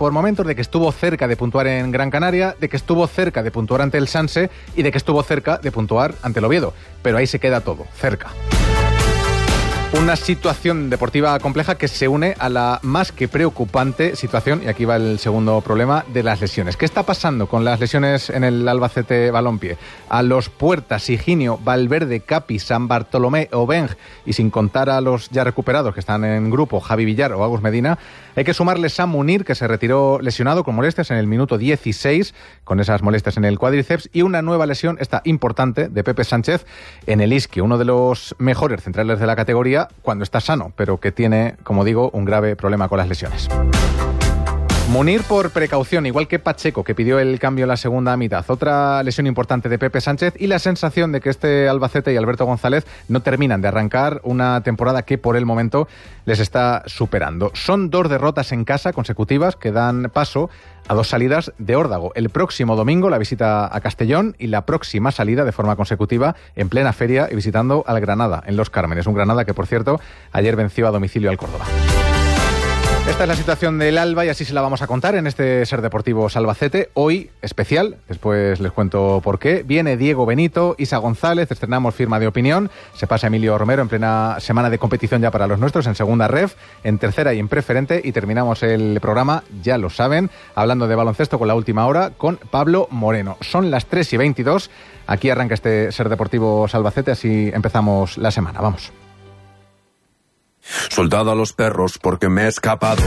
por momentos de que estuvo cerca de puntuar en Gran Canaria, de que estuvo cerca de puntuar ante el Sanse y de que estuvo cerca de puntuar ante el Oviedo. Pero ahí se queda todo, cerca. Una situación deportiva compleja que se une a la más que preocupante situación, y aquí va el segundo problema, de las lesiones. ¿Qué está pasando con las lesiones en el Albacete Balompié? A los Puertas, Higinio, Valverde, Capi, San Bartolomé, Obeng, y sin contar a los ya recuperados que están en grupo, Javi Villar o Agus Medina, hay que sumarles a Munir, que se retiró lesionado con molestias en el minuto 16, con esas molestias en el cuádriceps, y una nueva lesión, esta importante, de Pepe Sánchez en el isquio, uno de los mejores centrales de la categoría cuando está sano, pero que tiene, como digo, un grave problema con las lesiones. Munir por precaución, igual que Pacheco, que pidió el cambio en la segunda mitad. Otra lesión importante de Pepe Sánchez y la sensación de que este Albacete y Alberto González no terminan de arrancar una temporada que por el momento les está superando. Son 2 derrotas en casa consecutivas que dan paso a 2 salidas de órdago. El próximo domingo la visita a Castellón y la próxima salida de forma consecutiva en plena feria y visitando al Granada, en Los Cármenes. Un Granada que, por cierto, ayer venció a domicilio al Córdoba. Esta es la situación del Alba y así se la vamos a contar en este Ser Deportivos Albacete. Hoy, especial, después les cuento por qué. Viene Diego Benito, Isa González, estrenamos firma de opinión. Se pasa Emilio Romero en plena semana de competición ya para los nuestros, en segunda ref, en tercera y en preferente. Y terminamos el programa, ya lo saben, hablando de baloncesto con la última hora, con Pablo Moreno. Son las 3:22. Aquí arranca este Ser Deportivos Albacete, así empezamos la semana. Vamos. Soldado a los perros porque me he escapado.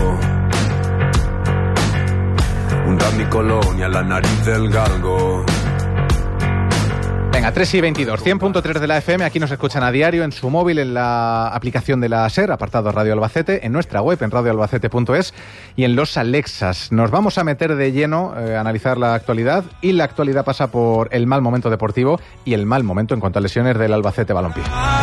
Hunda mi colonia, la nariz del galgo. Venga, 3:22, 100.3 de la FM, aquí nos escuchan a diario en su móvil, en la aplicación de la SER, apartado Radio Albacete, en nuestra web, en radioalbacete.es y en los Alexas. Nos vamos a meter de lleno a analizar la actualidad, y la actualidad pasa por el mal momento deportivo y el mal momento en cuanto a lesiones del Albacete Balompié.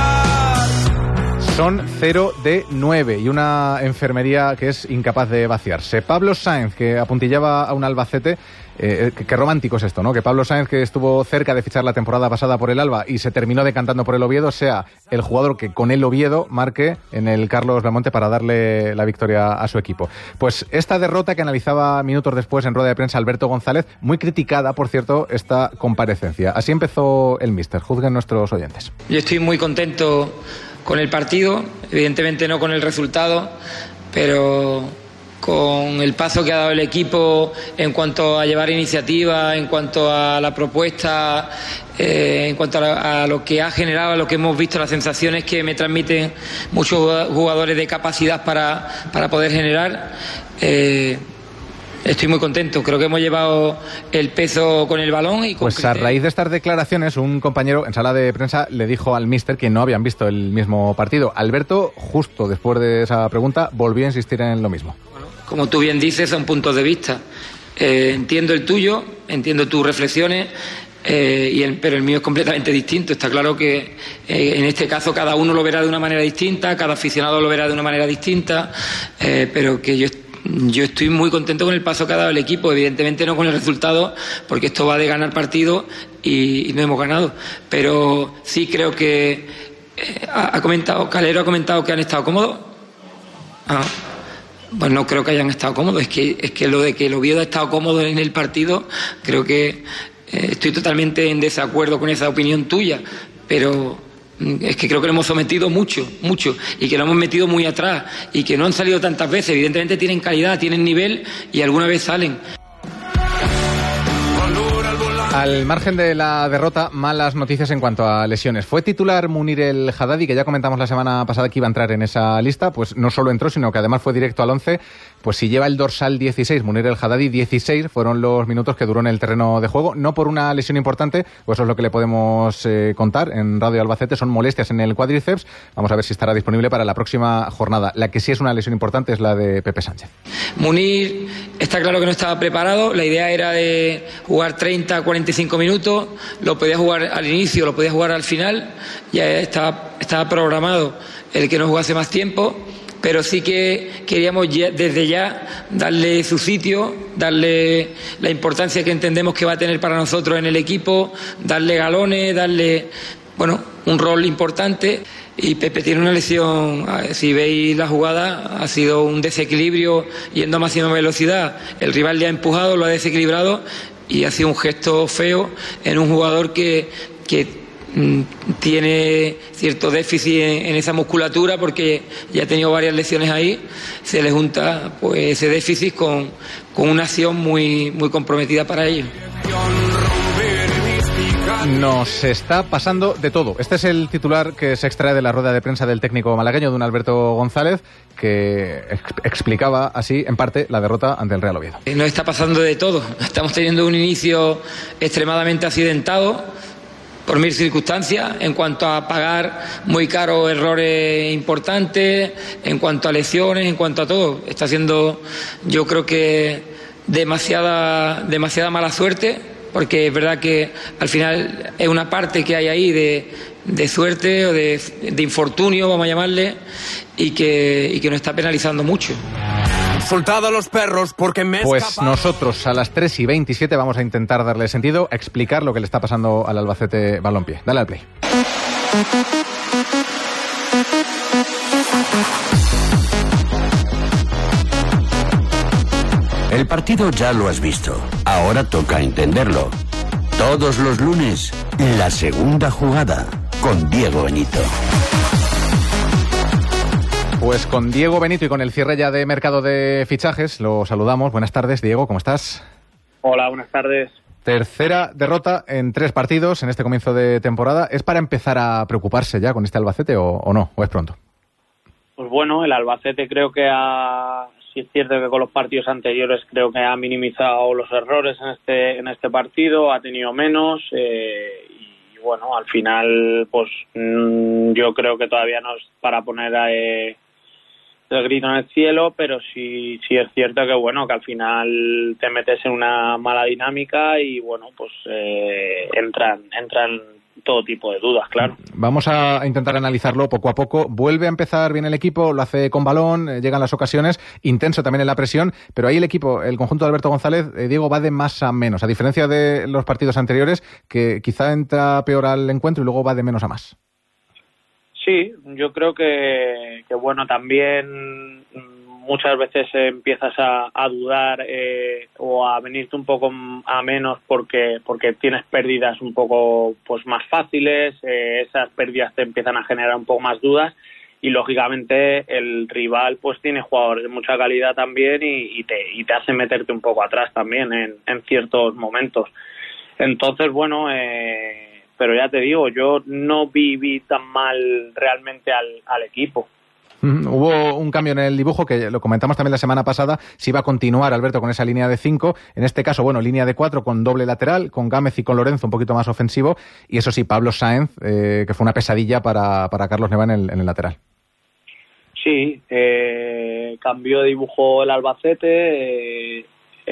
Son 0 de 9 y una enfermería que es incapaz de vaciarse. Pablo Sáenz, que apuntillaba a un Albacete, qué romántico es esto, ¿no? Que Pablo Sáenz, que estuvo cerca de fichar la temporada pasada por el Alba y se terminó decantando por el Oviedo, sea el jugador que con el Oviedo marque en el Carlos Belmonte para darle la victoria a su equipo. Pues esta derrota que analizaba minutos después en rueda de prensa Alberto González, muy criticada, por cierto, esta comparecencia. Así empezó el míster, juzguen nuestros oyentes. Yo estoy muy contento con el partido, evidentemente no con el resultado, pero con el paso que ha dado el equipo en cuanto a llevar iniciativa, en cuanto a la propuesta, en cuanto a lo que ha generado, a lo que hemos visto, las sensaciones que me transmiten muchos jugadores de capacidad para poder generar. Estoy muy contento, creo que hemos llevado el peso con el balón y con Pues a raíz de estas declaraciones, un compañero en sala de prensa le dijo al míster que no habían visto el mismo partido. Alberto, justo después de esa pregunta, volvió a insistir en lo mismo. Bueno, como tú bien dices, son puntos de vista. Entiendo el tuyo, entiendo tus reflexiones, pero el mío es completamente distinto. Está claro que en este caso cada uno lo verá de una manera distinta, cada aficionado lo verá de una manera distinta, pero que yo estoy muy contento con el paso que ha dado el equipo, evidentemente no con el resultado, porque esto va de ganar partidos y no hemos ganado, pero sí creo que Calero ha comentado que han estado cómodos. Pues no creo que hayan estado cómodos, es que lo de que el Oviedo ha estado cómodo en el partido, creo que estoy totalmente en desacuerdo con esa opinión tuya, pero es que creo que lo hemos sometido mucho, y que lo hemos metido muy atrás, y que no han salido tantas veces. Evidentemente tienen calidad, tienen nivel, y alguna vez salen. Al margen de la derrota, malas noticias en cuanto a lesiones. Fue titular Munir el Haddadi, que ya comentamos la semana pasada que iba a entrar en esa lista. Pues no solo entró, sino que además fue directo al 11. Pues si lleva el dorsal 16, Munir el Haddadi, 16 fueron los minutos que duró en el terreno de juego. No por una lesión importante, pues eso es lo que le podemos contar en Radio Albacete. Son molestias en el cuádriceps. Vamos a ver si estará disponible para la próxima jornada. La que sí es una lesión importante es la de Pepe Sánchez. Munir está claro que no estaba preparado. La idea era de jugar 30, 45 minutos. Lo podía jugar al inicio, lo podía jugar al final. Ya estaba programado el que no jugase más tiempo. Pero sí que queríamos desde ya darle su sitio, darle la importancia que entendemos que va a tener para nosotros en el equipo, darle galones, darle un rol importante. y Pepe tiene una lesión. Si veis la jugada, ha sido un desequilibrio yendo a máxima velocidad, el rival le ha empujado, lo ha desequilibrado y ha sido un gesto feo en un jugador que tiene cierto déficit en esa musculatura, porque ya ha tenido varias lesiones ahí. Se le junta pues ese déficit con una acción muy, muy comprometida para ellos. Nos está pasando de todo. Este es el titular que se extrae de la rueda de prensa del técnico malagueño, don Alberto González, que explicaba así, en parte, la derrota ante el Real Oviedo. Nos está pasando de todo. Estamos teniendo un inicio extremadamente accidentado por mil circunstancias, en cuanto a pagar muy caro errores importantes, en cuanto a lesiones, en cuanto a todo. Está siendo, yo creo que demasiada mala suerte, porque es verdad que al final es una parte que hay ahí de suerte o de infortunio, vamos a llamarle, y que nos está penalizando mucho. Soltado a los perros porque me Pues nosotros a las 3:27 vamos a intentar darle sentido, a explicar lo que le está pasando al Albacete Balompié. Dale al play. El partido ya lo has visto. Ahora toca entenderlo. Todos los lunes, la segunda jugada con Diego Benito. Pues con Diego Benito y con el cierre ya de mercado de fichajes, lo saludamos. Buenas tardes, Diego, ¿cómo estás? Hola, buenas tardes. Tercera derrota en 3 partidos en este comienzo de temporada. ¿Es para empezar a preocuparse ya con este Albacete o no? ¿O es pronto? Pues bueno, el Albacete creo que sí es cierto que con los partidos anteriores creo que ha minimizado los errores en este partido, ha tenido menos y bueno, al final pues yo creo que todavía no es para poner el grito en el cielo, pero sí es cierto que bueno, que al final te metes en una mala dinámica y bueno, pues entran todo tipo de dudas, claro. Vamos a intentar analizarlo poco a poco. Vuelve a empezar bien el equipo, lo hace con balón, llegan las ocasiones, intenso también en la presión, pero ahí el equipo, el conjunto de Alberto González, Diego, va de más a menos, a diferencia de los partidos anteriores, que quizá entra peor al encuentro y luego va de menos a más. Sí, yo creo que bueno, también muchas veces empiezas a dudar o a venirte un poco a menos porque tienes pérdidas un poco pues más fáciles, esas pérdidas te empiezan a generar un poco más dudas y lógicamente el rival pues tiene jugadores de mucha calidad también y te hace meterte un poco atrás también en ciertos momentos. Entonces bueno, pero ya te digo, yo no vi tan mal realmente al equipo. Hubo un cambio en el dibujo que lo comentamos también la semana pasada, si iba a continuar Alberto con esa línea de 5, en este caso, bueno, línea de 4 con doble lateral, con Gámez y con Lorenzo un poquito más ofensivo, y eso sí, Pablo Sáenz, que fue una pesadilla para Carlos Neva en el lateral. Sí, cambió de dibujo el Albacete,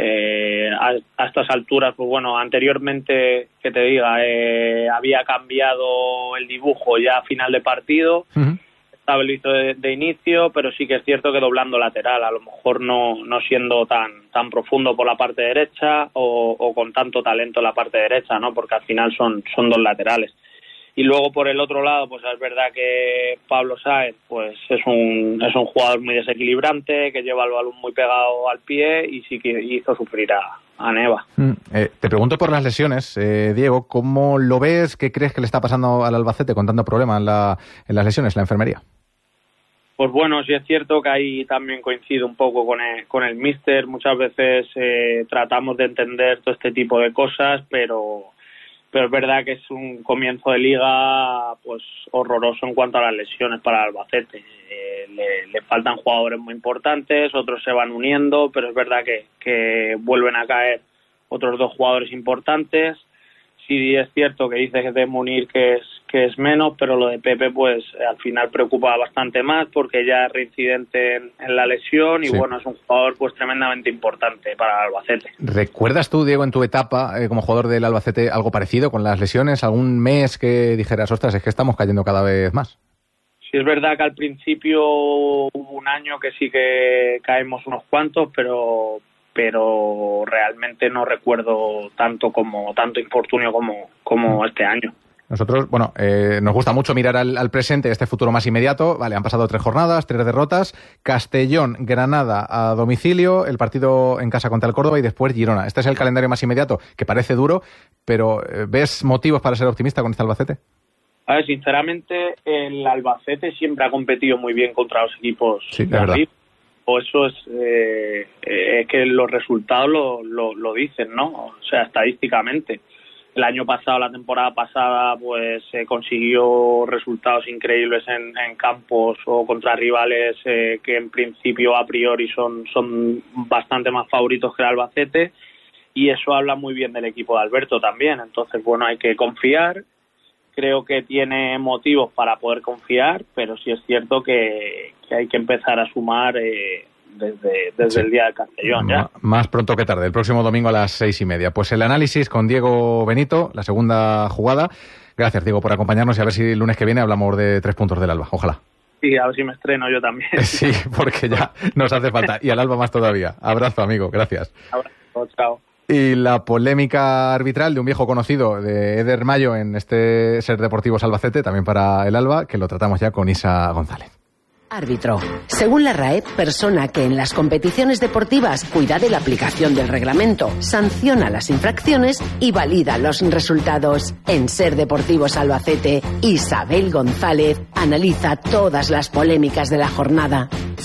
a estas alturas, pues bueno, anteriormente, que te diga, había cambiado el dibujo ya a final de partido. Uh-huh. Estaba listo de inicio, pero sí que es cierto que doblando lateral, a lo mejor no siendo tan profundo por la parte derecha o con tanto talento en la parte derecha, ¿no? Porque al final son 2 laterales. Y luego por el otro lado, pues es verdad que Pablo Sáenz pues es un jugador muy desequilibrante, que lleva el balón muy pegado al pie y sí que hizo sufrir a Neva. Te pregunto por las lesiones, Diego, ¿cómo lo ves? ¿Qué crees que le está pasando al Albacete con tanto problema en las lesiones, en la enfermería? Pues bueno, sí es cierto que ahí también coincido un poco con el míster. Muchas veces tratamos de entender todo este tipo de cosas, pero es verdad que es un comienzo de liga pues horroroso en cuanto a las lesiones para el Albacete. Le faltan jugadores muy importantes, otros se van uniendo, pero es verdad que vuelven a caer otros 2 jugadores importantes. Sí es cierto que dice que de Munir que es menos, pero lo de Pepe pues al final preocupa bastante más porque ya es reincidente en la lesión y sí. Bueno, es un jugador pues tremendamente importante para el Albacete. ¿Recuerdas tú, Diego, en tu etapa como jugador del Albacete algo parecido con las lesiones? ¿Algún mes que dijeras, ostras, es que estamos cayendo cada vez más? Sí, es verdad que al principio hubo un año que sí que caemos unos cuantos, pero realmente no recuerdo tanto infortunio como este año. Nosotros, nos gusta mucho mirar al presente, este futuro más inmediato. Vale, han pasado 3 jornadas, 3 derrotas. Castellón, Granada a domicilio, el partido en casa contra el Córdoba y después Girona. Este es el calendario más inmediato, que parece duro, pero ¿ves motivos para ser optimista con este Albacete? A ver, sinceramente, el Albacete siempre ha competido muy bien contra los equipos de arriba. O eso es que los resultados lo dicen, ¿no? O sea, estadísticamente. El año pasado, la temporada pasada, pues consiguió resultados increíbles en campos o contra rivales que en principio a priori son bastante más favoritos que el Albacete, y eso habla muy bien del equipo de Alberto también. Entonces, bueno, hay que confiar. Creo que tiene motivos para poder confiar, pero sí es cierto que hay que empezar a sumar desde el día del Castellón. ¿Ya? Más pronto que tarde, el próximo domingo a las 6:30. Pues el análisis con Diego Benito, la segunda jugada. Gracias, Diego, por acompañarnos, y a ver si el lunes que viene hablamos de 3 puntos del Alba. Ojalá. Sí, a ver si me estreno yo también. Sí, porque ya nos hace falta. Y al Alba más todavía. Abrazo, amigo. Gracias. Abrazo, chao. Y la polémica arbitral de un viejo conocido de Eder Mayo en este Ser Deportivos Albacete, también para el Alba, que lo tratamos ya con Isa González. Árbitro. Según la RAE, persona que en las competiciones deportivas cuida de la aplicación del reglamento, sanciona las infracciones y valida los resultados. En Ser Deportivos Albacete, Isabel González analiza todas las polémicas de la jornada.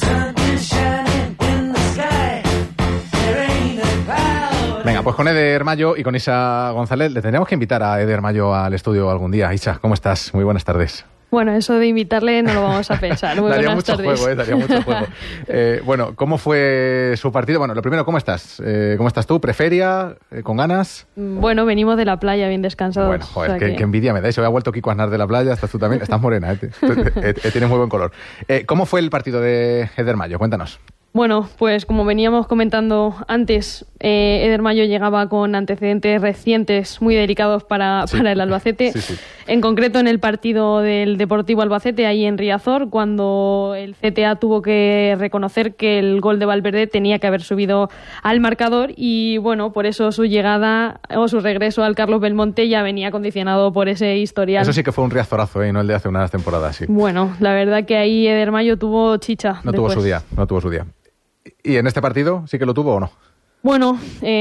Venga, pues con Eder Mayo y con Isa González le tendríamos que invitar a Eder Mayo al estudio algún día. Isa, ¿cómo estás? Muy buenas tardes. Bueno, eso de invitarle no lo vamos a pensar. Muy daría buenas mucho tardes. Juego, daría mucho juego. Bueno, ¿cómo fue su partido? Bueno, lo primero, ¿cómo estás? ¿Cómo estás tú? ¿Preferia? ¿Con ganas? Bueno, venimos de la playa bien descansados. Bueno, joder, qué envidia me dais. Hoy ha vuelto Kiko Aznar de la playa, estás tú también. Estás morena, tienes muy buen color. ¿Cómo fue el partido de Eder Mayo? Cuéntanos. Bueno, pues como veníamos comentando antes, Eder Mayo llegaba con antecedentes recientes muy delicados para el Albacete. Sí. En concreto en el partido del Deportivo Albacete, ahí en Riazor, cuando el CTA tuvo que reconocer que el gol de Valverde tenía que haber subido al marcador, y bueno, por eso su llegada o su regreso al Carlos Belmonte ya venía condicionado por ese historial. Eso sí que fue un riazorazo, no el de hace unas temporadas, sí. Bueno, la verdad que ahí Eder Mayo tuvo chicha. No tuvo su día. ¿Y en este partido sí que lo tuvo o no? Bueno,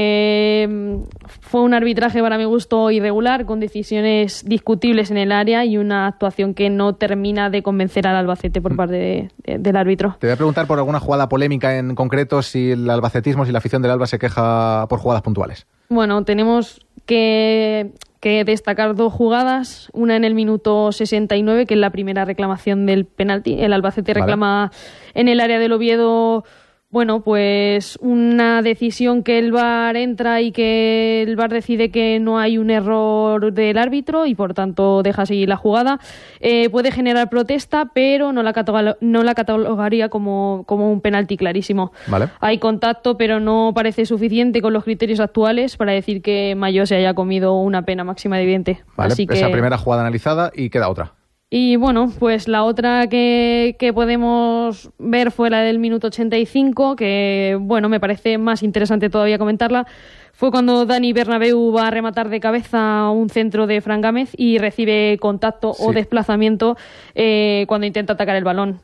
fue un arbitraje para mi gusto irregular, con decisiones discutibles en el área y una actuación que no termina de convencer al Albacete por parte del árbitro. Te voy a preguntar por alguna jugada polémica en concreto, si el albacetismo, si la afición del Alba se queja por jugadas puntuales. Bueno, tenemos que destacar 2 jugadas, una en el minuto 69, que es la primera reclamación del penalti. El Albacete reclama en el área del Oviedo. Bueno, pues una decisión que el VAR entra y que el VAR decide que no hay un error del árbitro y por tanto deja seguir la jugada. Puede generar protesta, pero no la catalogaría como un penalti clarísimo. Vale. Hay contacto, pero no parece suficiente con los criterios actuales para decir que Mayo se haya comido una pena máxima de 20. Vale, así que... esa primera jugada analizada, y queda otra. Y bueno, pues la otra que podemos ver fue la del minuto 85, que bueno, me parece más interesante todavía comentarla. Fue cuando Dani Bernabéu va a rematar de cabeza un centro de Fran Gámez y recibe contacto o desplazamiento cuando intenta atacar el balón.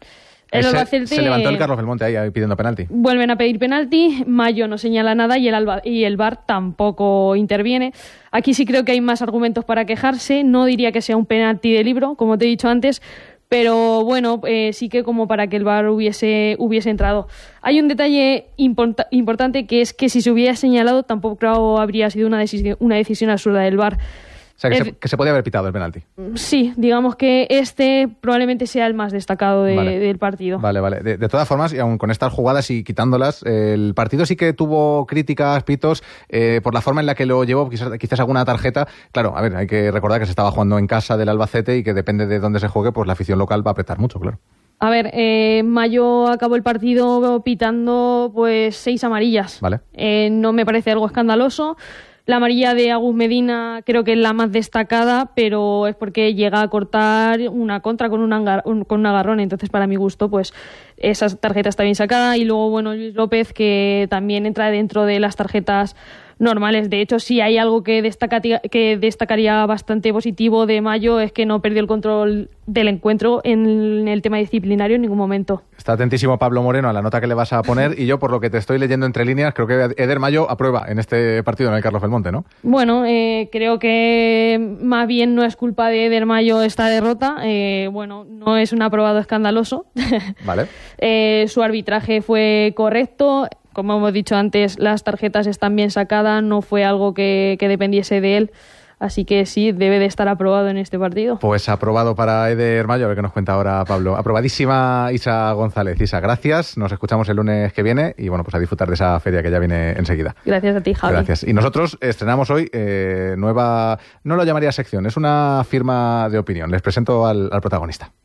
Se levantó el Carlos Belmonte ahí pidiendo penalti. Vuelven a pedir penalti, Mayo no señala nada y el VAR tampoco interviene. Aquí sí creo que hay más argumentos para quejarse. No diría que sea un penalti de libro, como te he dicho antes, pero bueno, sí que como para que el VAR hubiese entrado. Hay un detalle importante, que es que si se hubiera señalado tampoco habría sido una decisión absurda del VAR. O sea, que se podía haber pitado el penalti. Sí, digamos que probablemente sea el más destacado del partido. Vale. De todas formas, y aun con estas jugadas y quitándolas, el partido sí que tuvo críticas, pitos, por la forma en la que lo llevó, quizás alguna tarjeta. Claro, a ver, hay que recordar que se estaba jugando en casa del Albacete y que depende de dónde se juegue, pues la afición local va a apretar mucho, claro. A ver, Mayo acabó el partido pitando pues 6 amarillas. Vale. No me parece algo escandaloso. La amarilla de Agus Medina creo que es la más destacada, pero es porque llega a cortar una contra con un agarrón. Entonces, para mi gusto, pues esa tarjeta está bien sacada. Y luego, bueno, Luis López, que también entra dentro de las tarjetas normales. De hecho, sí hay algo que destacaría bastante positivo de Mayo, es que no perdió el control del encuentro en el tema disciplinario en ningún momento. Está atentísimo Pablo Moreno a la nota que le vas a poner y yo, por lo que te estoy leyendo entre líneas, creo que Eder Mayo aprueba en este partido en el Carlos Belmonte, ¿no? Bueno, creo que más bien no es culpa de Eder Mayo esta derrota. Bueno, no es un aprobado escandaloso. Vale. Su arbitraje fue correcto. Como hemos dicho antes, las tarjetas están bien sacadas, no fue algo que dependiese de él. Así que sí, debe de estar aprobado en este partido. Pues aprobado para Eder Mayo, a ver qué nos cuenta ahora Pablo. Aprobadísima Isa González. Isa, gracias, nos escuchamos el lunes que viene y bueno, pues a disfrutar de esa feria que ya viene enseguida. Gracias a ti, Javi. Gracias. Y nosotros estrenamos hoy nueva, no lo llamaría sección, es una firma de opinión. Les presento al protagonista.